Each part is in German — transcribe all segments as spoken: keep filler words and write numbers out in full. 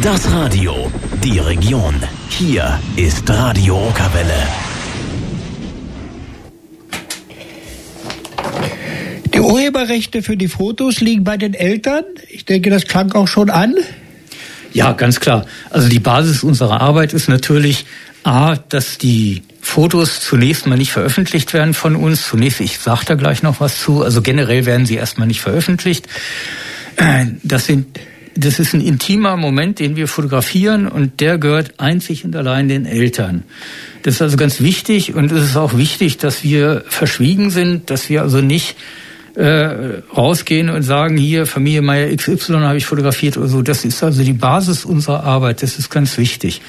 Das Radio, die Region. Hier ist Radio Rockerwelle. Die Urheberrechte für die Fotos liegen bei den Eltern. Ich denke, das klang auch schon an. Ja, ganz klar. Also die Basis unserer Arbeit ist natürlich A, dass die Fotos zunächst mal nicht veröffentlicht werden von uns. Zunächst, ich sage da gleich noch was zu, also generell werden sie erstmal nicht veröffentlicht. Das sind, das ist ein intimer Moment, den wir fotografieren, und der gehört einzig und allein den Eltern. Das ist also ganz wichtig, und es ist auch wichtig, dass wir verschwiegen sind, dass wir also nicht äh, rausgehen und sagen, hier, Familie Meier X Y habe ich fotografiert oder so. Das ist also die Basis unserer Arbeit, das ist ganz wichtig.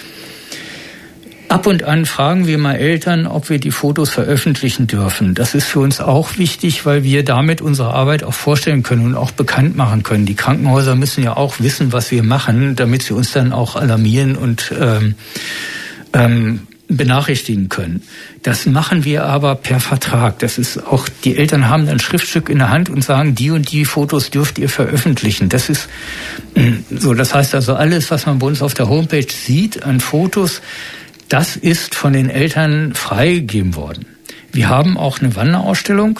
Ab und an fragen wir mal Eltern, ob wir die Fotos veröffentlichen dürfen. Das ist für uns auch wichtig, weil wir damit unsere Arbeit auch vorstellen können und auch bekannt machen können. Die Krankenhäuser müssen ja auch wissen, was wir machen, damit sie uns dann auch alarmieren und ähm, ähm, benachrichtigen können. Das machen wir aber per Vertrag. Das ist auch, die Eltern haben dann ein Schriftstück in der Hand und sagen, die und die Fotos dürft ihr veröffentlichen. Das ist so. Das heißt also, alles, was man bei uns auf der Homepage sieht an Fotos, das ist von den Eltern freigegeben worden. Wir haben auch eine Wanderausstellung,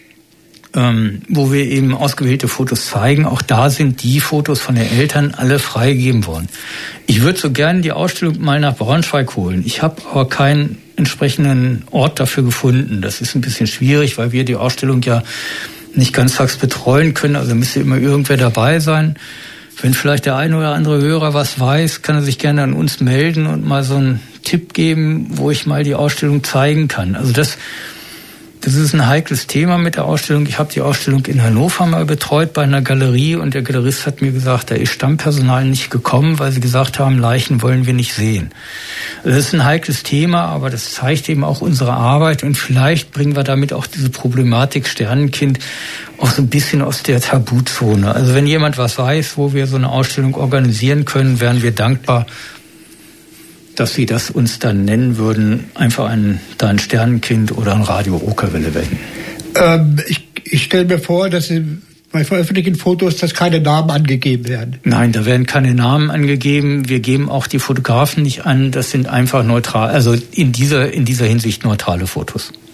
ähm, wo wir eben ausgewählte Fotos zeigen. Auch da sind die Fotos von den Eltern alle freigegeben worden. Ich würde so gerne die Ausstellung mal nach Braunschweig holen. Ich habe aber keinen entsprechenden Ort dafür gefunden. Das ist ein bisschen schwierig, weil wir die Ausstellung ja nicht ganztags betreuen können. Also müsste immer irgendwer dabei sein. Wenn vielleicht der eine oder andere Hörer was weiß, kann er sich gerne an uns melden und mal so einen Tipp geben, wo ich mal die Ausstellung zeigen kann. Also das, das ist ein heikles Thema mit der Ausstellung. Ich habe die Ausstellung in Hannover mal betreut bei einer Galerie, und der Galerist hat mir gesagt, da ist Stammpersonal nicht gekommen, weil sie gesagt haben, Leichen wollen wir nicht sehen. Also das ist ein heikles Thema, aber das zeigt eben auch unsere Arbeit, und vielleicht bringen wir damit auch diese Problematik Sternenkind auch so ein bisschen aus der Tabuzone. Also wenn jemand was weiß, wo wir so eine Ausstellung organisieren können, wären wir dankbar, dass Sie das uns dann nennen würden, einfach ein, da ein Sternenkind oder ein Radio Rockerwelle werden. Ähm, ich ich stelle mir vor, dass Sie bei veröffentlichten Fotos, dass keine Namen angegeben werden. Nein, da werden keine Namen angegeben. Wir geben auch die Fotografen nicht an. Das sind einfach neutral, also in dieser, in dieser Hinsicht neutrale Fotos.